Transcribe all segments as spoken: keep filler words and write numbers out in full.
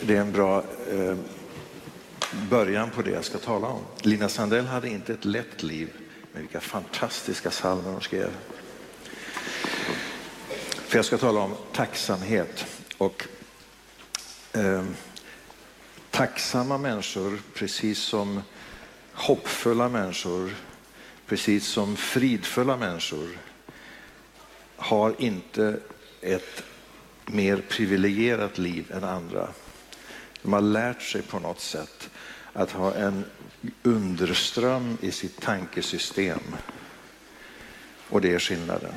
Det är en bra eh, början på det jag ska tala om. Lina Sandell hade inte ett lätt liv, men vilka fantastiska psalmer hon skrev. För jag ska tala om tacksamhet. Och eh, tacksamma människor, precis som hoppfulla människor, precis som fridfulla människor, har inte ett mer privilegierat liv än andra. De har lärt sig på något sätt att ha en underström i sitt tankesystem. Och det är skillnaden.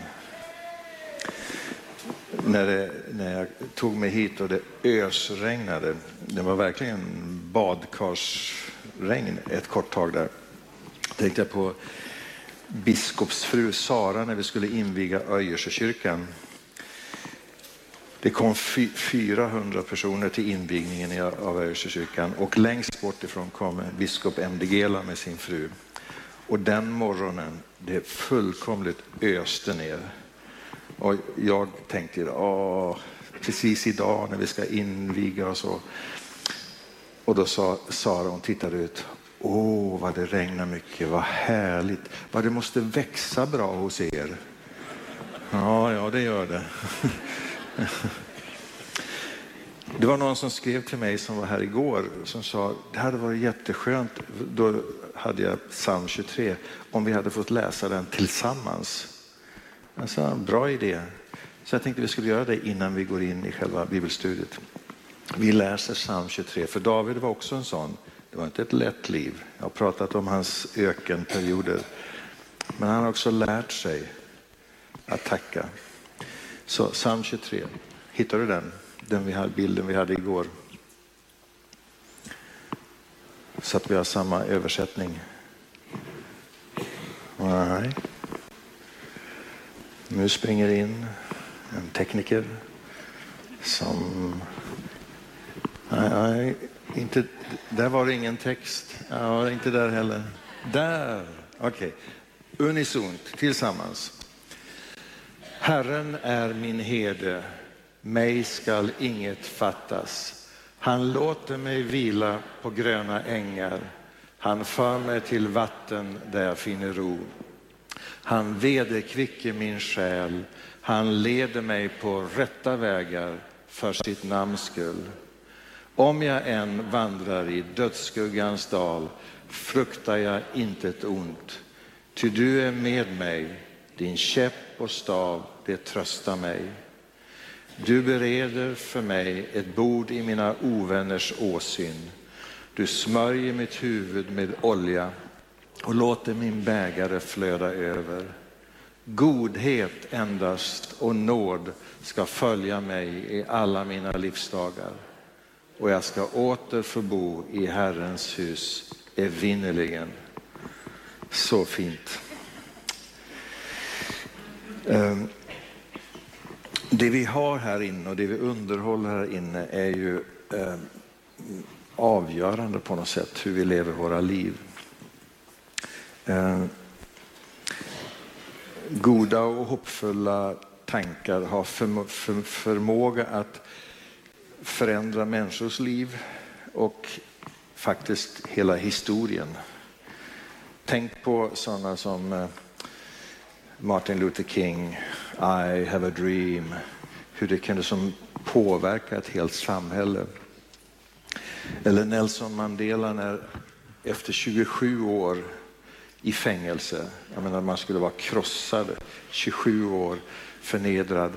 När, det, när jag tog mig hit och det ösregnade, det var verkligen badkarsregn ett kort tag där, tänkte jag på biskopsfru Sara när vi skulle inviga Öjerskyrkan. Det kom fyrahundra personer till invigningen av Öjerskyrkan och längst bort ifrån kom biskop M D Gela med sin fru. Och den morgonen, det fullkomligt öste ner. Och jag tänkte, åh, precis idag när vi ska inviga och så. Och då sa Sara, hon tittade ut, åh vad det regnar mycket, vad härligt. Vad det måste växa bra hos er. Ja, ja det gör det. Det var någon som skrev till mig som var här igår som sa, det hade varit jätteskönt, då hade jag psalm tjugotre, om vi hade fått läsa den tillsammans. Alltså, bra idé. Så jag tänkte vi skulle göra det innan vi går in i själva bibelstudiet. Vi läser psalm tjugotre, för David var också en sån. Det var inte ett lätt liv. Jag har pratat om hans ökenperioder. Men han har också lärt sig att tacka. Så psalm tjugotre, hittar du den? Den vi hade, bilden vi hade igår. Så att vi har samma översättning. Nej. Nu springer in en tekniker som... Nej, nej, inte... Där var det ingen text. Ja, inte där heller. Där! Okej. Okay. Unisont, tillsammans. Herren är min herde. Mig skall inget fattas. Han låter mig vila på gröna ängar. Han för mig till vatten där jag finner ro. Han vederkvicker min själ. Han leder mig på rätta vägar för sitt namns skull. Om jag än vandrar i dödsskuggans dal fruktar jag inte ett ont. Ty du är med mig, din käpp och stav, det tröstar mig. Du bereder för mig ett bord i mina ovänners åsyn. Du smörjer mitt huvud med olja och låter min bägare flöda över. Godhet endast och nåd ska följa mig i alla mina livsdagar. Och jag ska åter förbo i Herrens hus evinnerligen. Så fint. Um. Det vi har här inne och det vi underhåller här inne är ju eh, avgörande på något sätt hur vi lever våra liv. Eh, goda och hoppfulla tankar har för, för, förmåga att förändra människors liv och faktiskt hela historien. Tänk på sådana som eh, Martin Luther King, I have a dream, hur det kunde som påverka ett helt samhälle. Eller Nelson Mandela när efter tjugosju år i fängelse, jag menar man skulle vara krossad, tjugosju år förnedrad,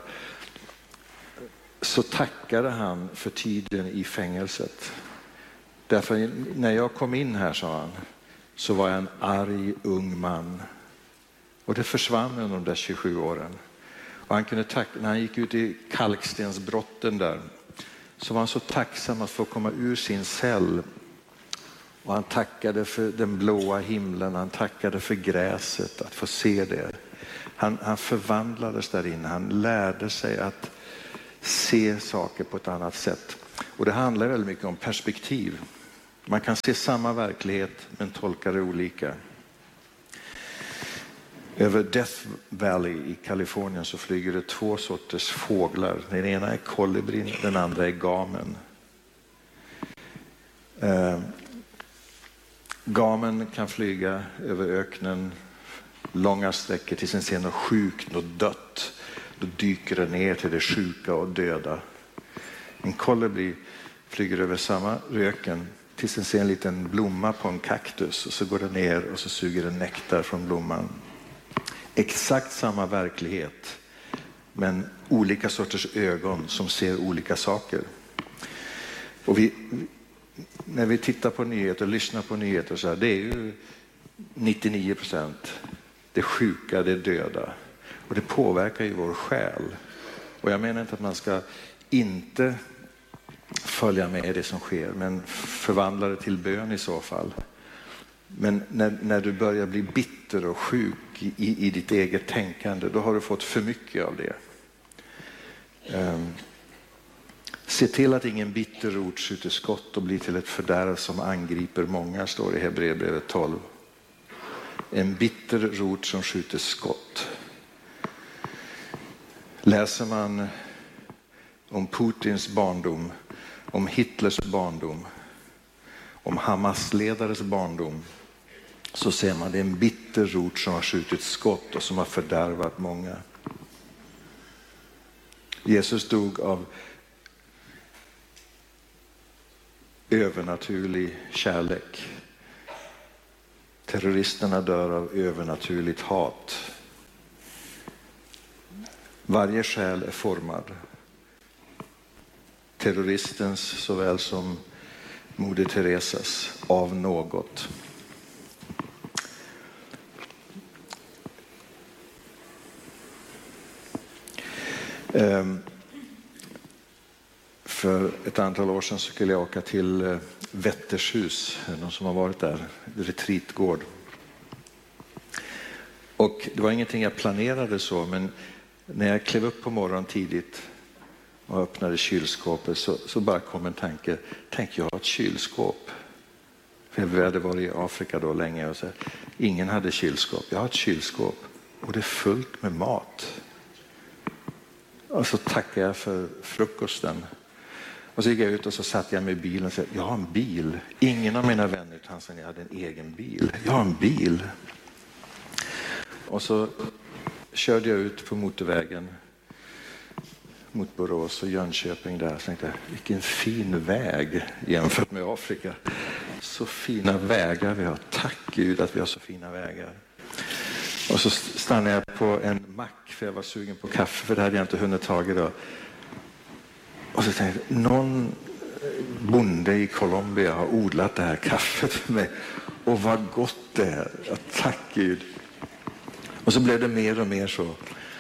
så tackade han för tiden i fängelset. Därför när jag kom in här, sa han, så var jag en arg ung man. Och det försvann under de där tjugosju åren. Och han kunde tacka, när han gick ut i kalkstensbrotten där, så var han så tacksam att få komma ur sin cell. Och han tackade för den blåa himlen, han tackade för gräset, att få se det. Han, han förvandlades där inne, han lärde sig att se saker på ett annat sätt. Och det handlar väldigt mycket om perspektiv. Man kan se samma verklighet men tolka det olika. Över Death Valley i Kalifornien så flyger det två sorters fåglar. Den ena är kolibrin, den andra är gamen. Eh, gamen kan flyga över öknen långa sträckor tills den ser något sjukt, något dött. Då dyker den ner till det sjuka och döda. En kolibri flyger över samma öken tills den ser en liten blomma på en kaktus, och så går den ner och så suger den nektar från blomman. Exakt samma verklighet, men olika sorters ögon som ser olika saker. Och vi, när vi tittar på nyheter och lyssnar på nyheter så här, det är ju nittionio procent det sjuka, det döda. Och det påverkar ju vår själ. Och jag menar inte att man ska inte följa med i det som sker, men förvandla det till bön i så fall. Men när, när du börjar bli bitter och sjuk i, i, i ditt eget tänkande, då har du fått för mycket av det. Um, se till att ingen bitter rot skjuter skott och blir till ett fördärv som angriper många, står det i Hebreerbrevet tolv. En bitter rot som skjuter skott. Läser man om Putins barndom, om Hitlers barndom, om Hamas-ledares barndom, så ser man det är en bitter rot som har skjutit skott och som har fördärvat många. Jesus dog av övernaturlig kärlek. Terroristerna dör av övernaturligt hat. Varje själ är formad. Terroristens såväl som Moder Teresas, av något. Um, för ett antal år sedan så skulle jag åka till uh, Vättershus, någon som har varit där, retreatgård. Och det var ingenting jag planerade så, men när jag klev upp på morgonen tidigt och öppnade kylskåpet så, så bara kom en tanke, tänk jag har ett kylskåp. För vi hade varit i Afrika då länge och så, ingen hade kylskåp, jag har ett kylskåp och det är fullt med mat. Och så tackade jag för frukosten. Och så gick jag ut och så satt jag med bilen och sa, jag har en bil. Ingen av mina vänner utan jag hade en egen bil. Jag har en bil. Och så körde jag ut på motorvägen mot Borås och Jönköping där. Så tänkte jag, vilken fin väg jämfört med Afrika. Så fina vägar vi har. Tack Gud att vi har så fina vägar. Och så stannade jag på en mack för jag var sugen på kaffe, för det hade jag inte hunnit tag i då. Och så tänkte jag, någon bonde i Colombia har odlat det här kaffet för mig. Och vad gott det är. Ja, tack Gud. Och så blev det mer och mer så.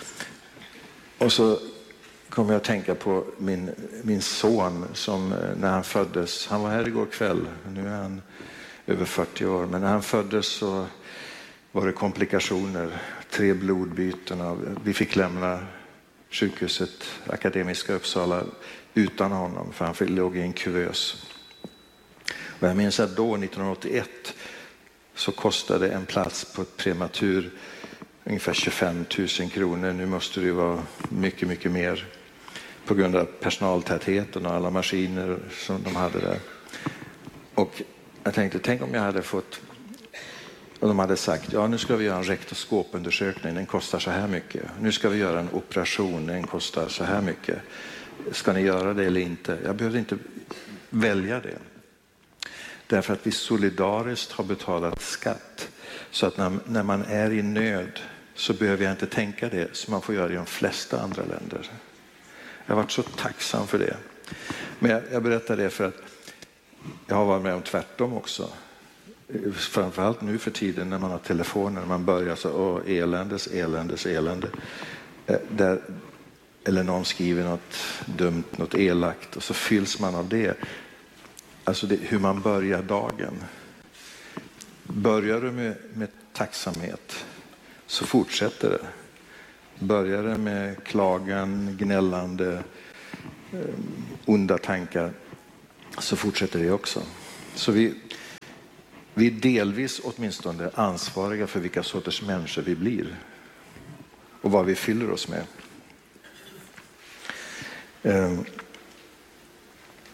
Och så kom jag att tänka på min, min son som när han föddes, han var här igår kväll, nu är han över fyrtio år, men när han föddes så var det komplikationer, tre blodbyten. Vi fick lämna sjukhuset Akademiska Uppsala utan honom för han låg i en kuvös. Och jag minns att då nittonhundraåttioett så kostade en plats på ett prematur ungefär tjugofem tusen kronor. Nu måste det vara mycket, mycket mer på grund av personaltätheten och alla maskiner som de hade där. Och jag tänkte, tänk om jag hade fått, och de hade sagt, ja nu ska vi göra en rektoskopundersökning, den kostar så här mycket. Nu ska vi göra en operation, den kostar så här mycket. Ska ni göra det eller inte? Jag behövde inte välja det. Därför att vi solidariskt har betalat skatt. Så att när, när man är i nöd så behöver jag inte tänka det som man får göra i de flesta andra länder. Jag har varit så tacksam för det. Men jag, jag berättar det för att jag har varit med om tvärtom också. Framförallt nu för tiden när man har telefoner, när man börjar så, åh, eländes, eländes, elände. Där, eller någon skriver något dumt, något elakt och så fylls man av det. Alltså det, hur man börjar dagen. Börjar du med, med tacksamhet så fortsätter det. Börjar du med klagan, gnällande, eh, onda tankar så fortsätter det också. Så vi, vi är delvis åtminstone ansvariga för vilka sorters människor vi blir. Och vad vi fyller oss med.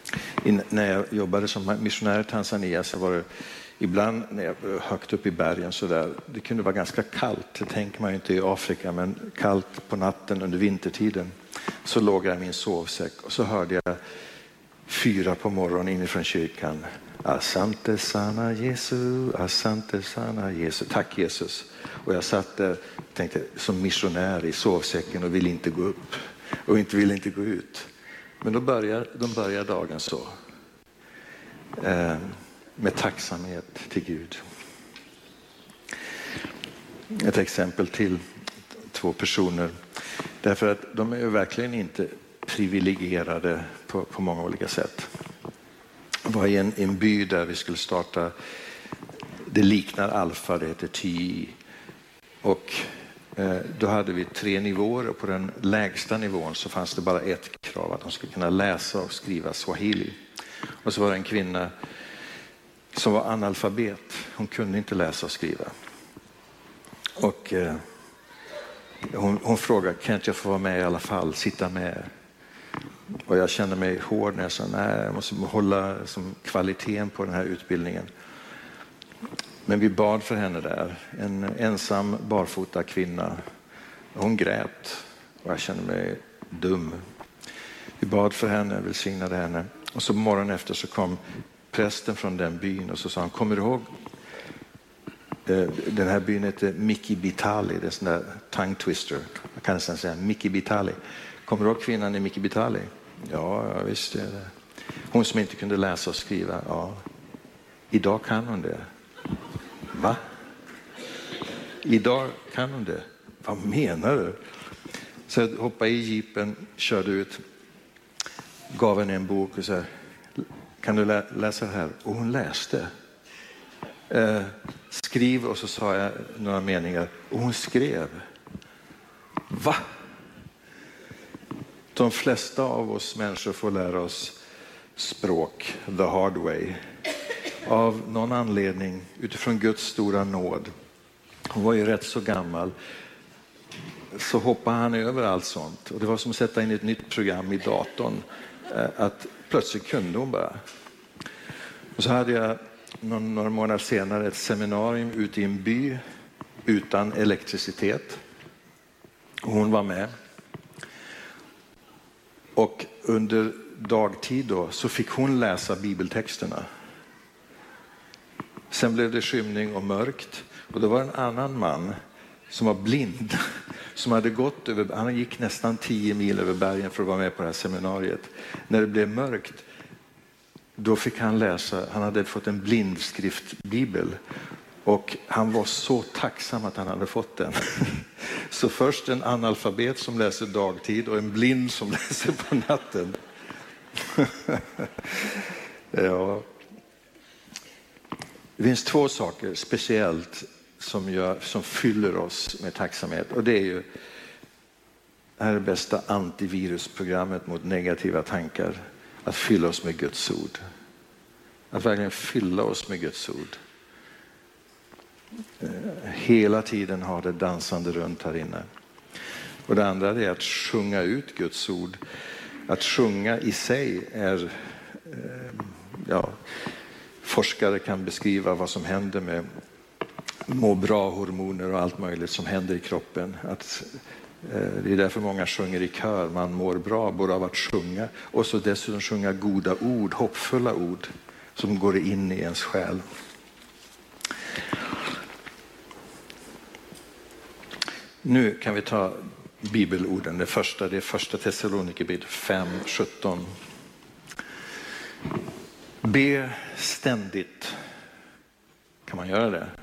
In, när jag jobbade som missionär i Tanzania så var det ibland när jag var högt upp i bergen så där, det kunde vara ganska kallt, det tänker man ju inte i Afrika, men kallt på natten under vintertiden. Så låg jag i min sovsäck och så hörde jag fyra på morgonen inifrån kyrkan. Asante sana Jesu, asante sana Jesu. Tack Jesus. Och jag satt där tänkte, som missionär i sovsäcken och ville inte gå upp. Och inte ville inte gå ut. Men då börjar, de börjar dagen så. Eh, med tacksamhet till Gud. Ett exempel till två personer. Därför att de är ju verkligen inte privilegierade på, på många olika sätt. Jag var i en, en by där vi skulle starta, det liknar Alfa, det heter T I. Och eh, då hade vi tre nivåer och på den lägsta nivån så fanns det bara ett krav, att de skulle kunna läsa och skriva swahili. Och så var det en kvinna som var analfabet, hon kunde inte läsa och skriva. Och eh, hon, hon frågade, kan inte jag få vara med i alla fall, sitta med? Och jag kände mig hård när jag sa, nej, jag måste hålla som kvaliteten på den här utbildningen. Men vi bad för henne där, en ensam barfota kvinna. Hon grät och jag kände mig dum. Vi bad för henne, välsignade henne. Och så morgonen efter så kom prästen från den byn och så sa han, kommer du ihåg? Den här byn heter Miki Bitali, det är en sån där tongue twister. Jag kan nästan säga Miki Bitali. Kommer du ihåg kvinnan i Miki Bitali? Ja, visst det är det. Hon som inte kunde läsa och skriva, ja. Idag kan hon det. Va? Idag kan hon det. Vad menar du? Så jag hoppade i jeepen, körde ut, gav henne en bok och sa, kan du lä- läsa det här? Och hon läste. Eh, skriv, och så sa jag några meningar. Och hon skrev. Va? De flesta av oss människor får lära oss språk the hard way. Av någon anledning, utifrån Guds stora nåd. Hon var ju rätt så gammal. Så hoppade han över allt sånt. Och det var som att sätta in ett nytt program i datorn. Att plötsligt kunde hon bara. Och så hade jag någon, några månader senare ett seminarium ute i en by utan elektricitet. Och hon var med. Och under dagtid då så fick hon läsa bibeltexterna. Sen blev det skymning och mörkt. Och då var en annan man som var blind. Som hade gått över, han gick nästan tio mil över bergen för att vara med på det här seminariet. När det blev mörkt, då fick han läsa, han hade fått en blindskriftbibel. Och han var så tacksam att han hade fått den. Så först en analfabet som läser dagtid och en blind som läser på natten. Ja. Det finns två saker speciellt som, gör, som fyller oss med tacksamhet. Och det är ju det här är det bästa antivirusprogrammet mot negativa tankar. Att fylla oss med Guds ord. Att verkligen fylla oss med Guds ord. Hela tiden har det dansande runt här inne. Och det andra är att sjunga ut Guds ord. Att sjunga i sig är, ja, forskare kan beskriva vad som händer med må bra hormoner och allt möjligt som händer i kroppen. Att, det är därför många sjunger i kör. Man mår bra både av att sjunga och så dessutom sjunga goda ord, hoppfulla ord som går in i ens själ. Nu kan vi ta bibelorden. Det första, det är första Thessalonikerbrevet fem sjutton. Be ständigt. Kan man göra det?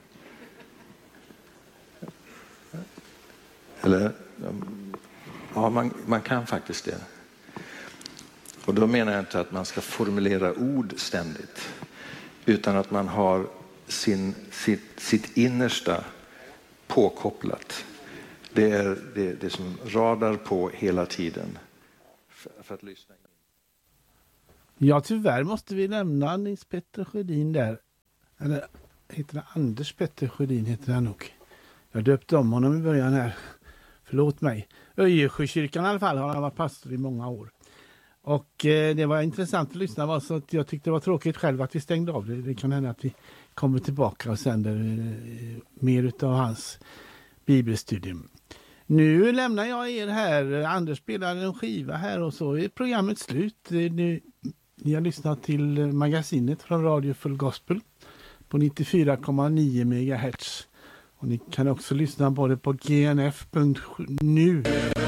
Eller? Ja, man, man kan faktiskt det. Och då menar jag inte att man ska formulera ord ständigt. Utan att man har sin, sitt, sitt innersta påkopplat. Det är det, det som radar på hela tiden. För, för att lyssna in. Ja, tyvärr måste vi lämna Nils Petter Sjödin där. Eller heter det Anders Petter Sjödin heter han nog. Jag döpte om honom i början här. Förlåt mig. Öjersjökyrkan i alla fall har han varit pastor i många år. Och eh, det var intressant att lyssna på, så att jag tyckte det var tråkigt själv att vi stängde av det. Det kan hända att vi kommer tillbaka och sänder eh, mer av hans bibelstudium. Nu lämnar jag er här. Anders spelar en skiva här och så är programmet slut. Ni, ni har lyssnat till magasinet från Radio Full Gospel på nittiofyra komma nio megahertz. Och ni kan också lyssna både på g n f punkt nu